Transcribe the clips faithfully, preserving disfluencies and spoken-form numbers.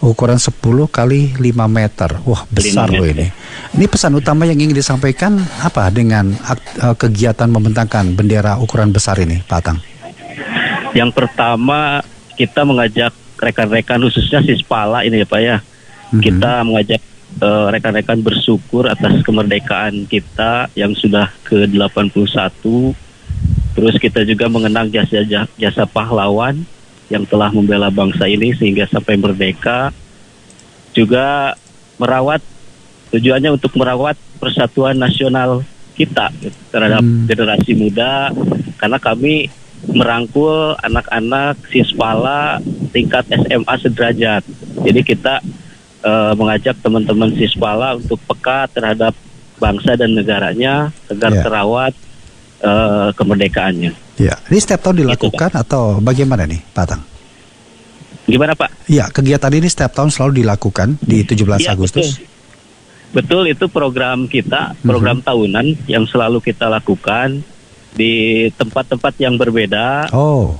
Ukuran sepuluh kali lima meter. Wah, besar loh ini. Ini pesan utama yang ingin disampaikan apa dengan uh, kegiatan membentangkan bendera ukuran besar ini, Pak Atang? Yang pertama, kita mengajak rekan-rekan khususnya Sispala ini ya Pak ya. Mm-hmm. Kita mengajak uh, rekan-rekan bersyukur atas kemerdekaan kita yang sudah ke delapan puluh satu. Terus kita juga mengenang jasa jasa pahlawan yang telah membela bangsa ini sehingga sampai merdeka. Juga merawat, tujuannya untuk merawat persatuan nasional kita gitu, terhadap hmm. generasi muda, karena kami merangkul anak-anak Sispala tingkat S M A sederajat. Jadi kita uh, mengajak teman-teman Sispala untuk peka terhadap bangsa dan negaranya agar yeah. terawat uh, kemerdekaannya. Ya, ini setiap tahun dilakukan gitu, atau bagaimana nih, Pak Atang? Gimana Pak? Ya, kegiatan ini setiap tahun selalu dilakukan di tujuh belas ya, Agustus. Betul. betul, itu program kita, program mm-hmm. tahunan yang selalu kita lakukan di tempat-tempat yang berbeda. Oh.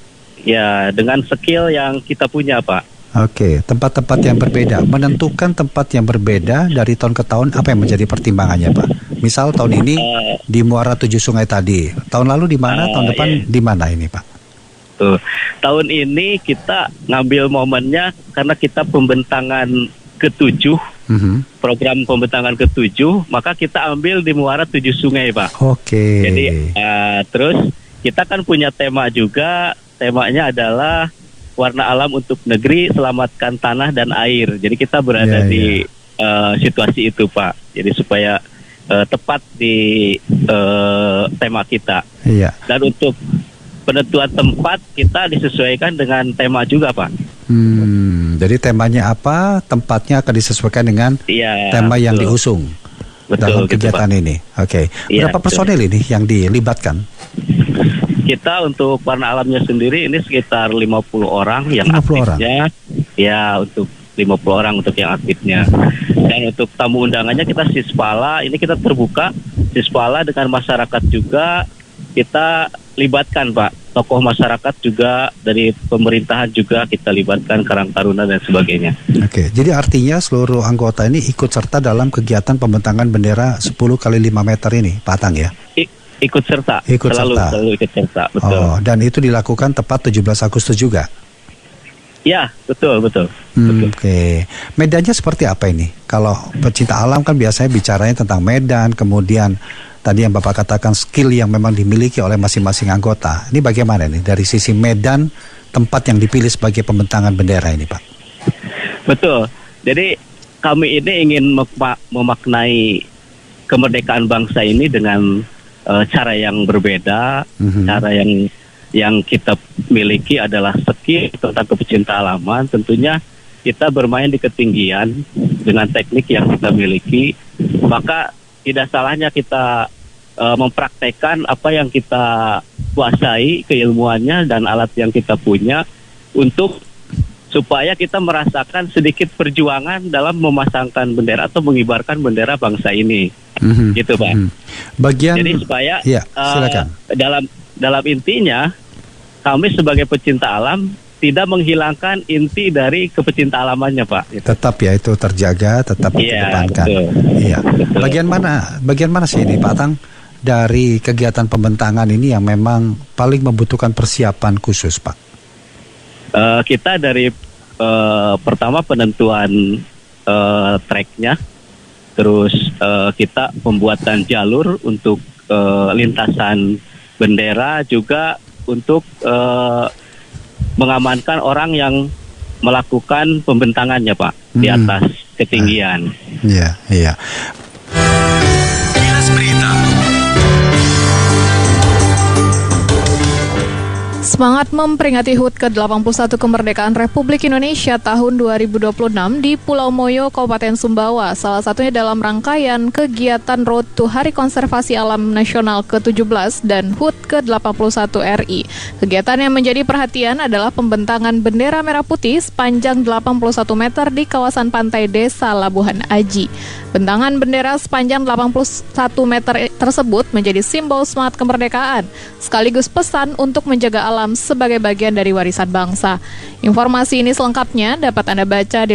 Ya, dengan skill yang kita punya, Pak. Oke, tempat-tempat yang berbeda. Menentukan tempat yang berbeda dari tahun ke tahun, apa yang menjadi pertimbangannya, Pak? Misal tahun ini uh, di Muara Tujuh Sungai tadi. Tahun lalu di mana? Uh, tahun depan yeah. di mana ini, Pak? Tuh. Tahun ini kita ngambil momennya karena kita pembentangan ketujuh, uh-huh. program pembentangan ketujuh, maka kita ambil di Muara Tujuh Sungai, Pak. Oke. Jadi uh, terus kita kan punya tema juga. Temanya adalah warna alam untuk negeri, selamatkan tanah dan air. Jadi kita berada yeah, di yeah. Uh, situasi itu, Pak. Jadi supaya uh, tepat di uh, tema kita. Iya. Yeah. Dan untuk penentuan tempat kita disesuaikan dengan tema juga, Pak. Hmm, jadi temanya apa? Tempatnya akan disesuaikan dengan yeah, tema yang betul. diusung betul, dalam kegiatan gitu, ini. Oke. Okay. Yeah, Berapa personil ini yang dilibatkan? Kita untuk warna alamnya sendiri ini sekitar lima puluh orang yang lima puluh aktifnya. Orang. Ya, untuk lima puluh orang untuk yang aktifnya. Dan untuk tamu undangannya kita Sispala, ini kita terbuka. Sispala dengan masyarakat juga kita libatkan, Pak. Tokoh masyarakat juga dari pemerintahan juga kita libatkan, Karang Taruna dan sebagainya. Oke, jadi artinya seluruh anggota ini ikut serta dalam kegiatan pembentangan bendera sepuluh kali lima meter ini, Pak Atang ya? I- ikut serta, ikut selalu, serta. selalu ikut serta, betul. Oh, dan itu dilakukan tepat tujuh belas Agustus juga? Ya, betul, betul. Hmm, betul. Oke, okay. Medannya seperti apa ini? Kalau pecinta alam kan biasanya bicaranya tentang medan, kemudian tadi yang Bapak katakan skill yang memang dimiliki oleh masing-masing anggota. Ini bagaimana nih dari sisi medan tempat yang dipilih sebagai pembentangan bendera ini, Pak? Betul. Jadi kami ini ingin memak- memaknai kemerdekaan bangsa ini dengan uh, cara yang berbeda, mm-hmm. cara yang yang kita miliki adalah skill tentang kepecinta alaman. Tentunya kita bermain di ketinggian dengan teknik yang kita miliki, maka tidak salahnya kita uh, mempraktekkan apa yang kita kuasai, keilmuannya dan alat yang kita punya untuk supaya kita merasakan sedikit perjuangan dalam memasangkan bendera atau mengibarkan bendera bangsa ini, mm-hmm. gitu, Pak. Mm-hmm. Bagian, jadi supaya ya, silakan. Uh, dalam dalam intinya kami sebagai pecinta alam tidak menghilangkan inti dari kepecinta alamannya, Pak. Gitu. Tetap ya itu terjaga, tetap dikedepankan. Iya. Bagian mana, bagian mana sih ini, Pak Atang, dari kegiatan pembentangan ini yang memang paling membutuhkan persiapan khusus, Pak? Uh, kita dari uh, pertama penentuan uh, tracknya, terus uh, kita pembuatan jalur untuk uh, lintasan bendera, juga untuk uh, mengamankan orang yang melakukan pembentangannya, Pak, hmm. di atas ketinggian. Iya, iya. Kilas Berita. Semangat memperingati H U T ke delapan puluh satu kemerdekaan Republik Indonesia tahun dua ribu dua puluh enam di Pulau Moyo, Kabupaten Sumbawa. Salah satunya dalam rangkaian kegiatan Road to Hari Konservasi Alam Nasional ke tujuh belas dan H U T ke delapan puluh satu R I. Kegiatan yang menjadi perhatian adalah pembentangan bendera merah putih sepanjang delapan puluh satu meter di kawasan pantai Desa Labuhan Aji. Bentangan bendera sepanjang delapan puluh satu meter tersebut menjadi simbol semangat kemerdekaan, sekaligus pesan untuk menjaga alam sebagai bagian dari warisan bangsa. Informasi ini selengkapnya dapat Anda baca di